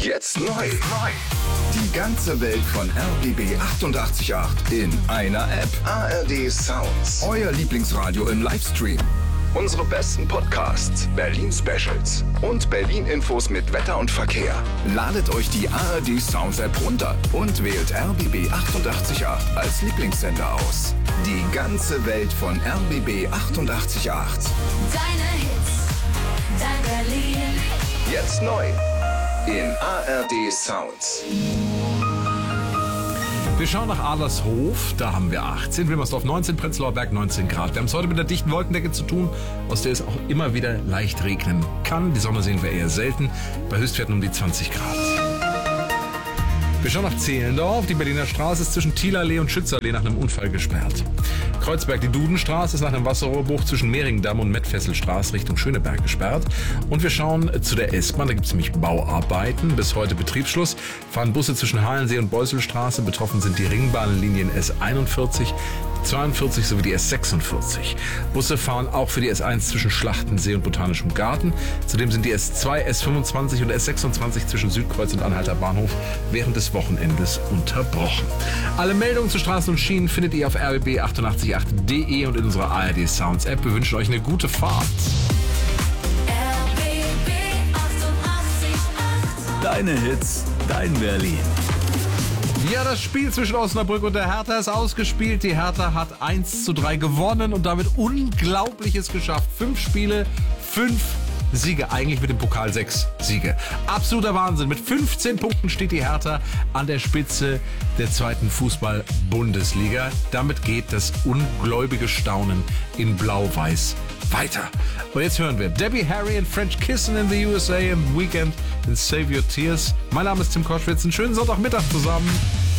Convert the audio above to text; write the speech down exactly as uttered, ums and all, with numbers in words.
Jetzt neu. neu. Die ganze Welt von R B B achtundachtzig Komma acht in einer App. A R D Sounds. Euer Lieblingsradio im Livestream. Unsere besten Podcasts, Berlin-Specials und Berlin-Infos mit Wetter und Verkehr. Ladet euch die A R D Sounds App runter und wählt R B B achtundachtzig Komma acht als Lieblingssender aus. Die ganze Welt von R B B achtundachtzig Komma acht. Deine Hits, dein Berlin. Jetzt neu in A R D Sounds. Wir schauen nach Adlershof, da haben wir achtzehn, Wilmersdorf neunzehn, Prenzlauer Berg neunzehn Grad. Wir haben es heute mit der dichten Wolkendecke zu tun, aus der es auch immer wieder leicht regnen kann. Die Sonne sehen wir eher selten, bei Höchstwerten um die zwanzig Grad. Wir schauen nach Zehlendorf. Die Berliner Straße ist zwischen Thielallee und Schützallee nach einem Unfall gesperrt. Kreuzberg, die Dudenstraße ist nach einem Wasserrohrbruch zwischen Mehringdamm und Mettfesselstraße Richtung Schöneberg gesperrt. Und wir schauen zu der S-Bahn, da gibt es nämlich Bauarbeiten. Bis heute Betriebsschluss. Fahren Busse zwischen Halensee und Beuselstraße. Betroffen sind die Ringbahnlinien S einundvierzig, zweiundvierzig sowie die S sechsundvierzig. Busse fahren auch für die S eins zwischen Schlachtensee und Botanischem Garten. Zudem sind die S zwei, S fünfundzwanzig und S sechsundzwanzig zwischen Südkreuz und Anhalter Bahnhof während des Wochenendes unterbrochen. Alle Meldungen zu Straßen und Schienen findet ihr auf r b b achtundachtzig Komma acht punkt d e und in unserer A R D Sounds App. Wir wünschen euch eine gute Fahrt. R B B achtundachtzig Komma acht. Deine Hits, dein Berlin. Ja, das Spiel zwischen Osnabrück und der Hertha ist ausgespielt. Die Hertha hat eins zu drei gewonnen und damit Unglaubliches geschafft. Fünf Spiele, fünf Siege, eigentlich mit dem Pokal sechs Siege. Absoluter Wahnsinn. Mit fünfzehn Punkten steht die Hertha an der Spitze der zweiten Fußball-Bundesliga. Damit geht das ungläubige Staunen in Blau-Weiß weiter. Und jetzt hören wir Debbie Harry and French Kissing in the U S A im Weekend in Save Your Tears. Mein Name ist Tim Koschwitz. Einen schönen Sonntagmittag zusammen.